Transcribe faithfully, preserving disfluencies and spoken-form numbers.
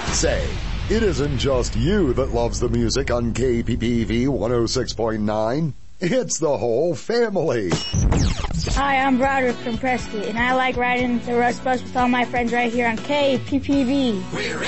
Say, it isn't just you that loves the music on K P P V one oh six point nine. It's the whole family. Hi, I'm Broderick from Prescott, and I like riding the Rust Bus with all my friends right here on K P P V.